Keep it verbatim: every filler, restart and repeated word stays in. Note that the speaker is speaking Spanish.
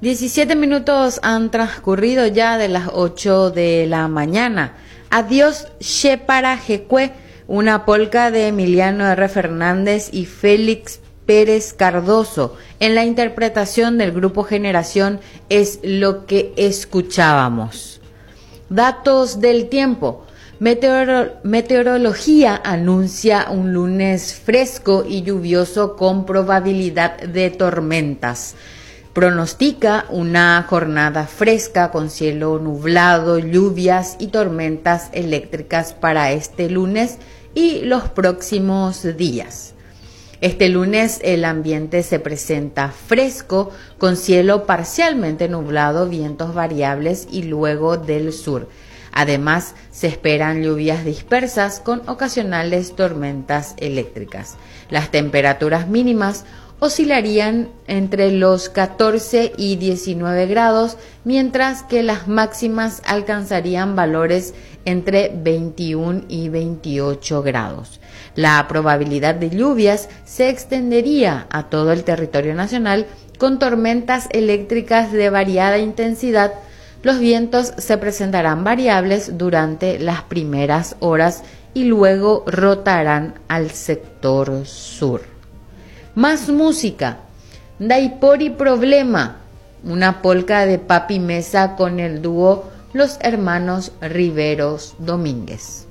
diecisiete minutos han transcurrido ya de las ocho de la mañana. Adiós, Shepara Jecue, una polca de Emiliano R. Fernández y Félix Pérez Cardoso. En la interpretación del grupo Generación es lo que escuchábamos. Datos del tiempo. Meteoro- meteorología anuncia un lunes fresco y lluvioso con probabilidad de tormentas. Pronostica una jornada fresca con cielo nublado, lluvias y tormentas eléctricas para este lunes y los próximos días. Este lunes el ambiente se presenta fresco con cielo parcialmente nublado, vientos variables y luego del sur. Además, se esperan lluvias dispersas con ocasionales tormentas eléctricas. Las temperaturas mínimas oscilarían entre los catorce y diecinueve grados, mientras que las máximas alcanzarían valores entre veintiuno y veintiocho grados. La probabilidad de lluvias se extendería a todo el territorio nacional con tormentas eléctricas de variada intensidad. Los vientos se presentarán variables durante las primeras horas y luego rotarán al sector sur. Más música. Daipori Problema, una polca de Papi Mesa con el dúo Los Hermanos Riveros Domínguez.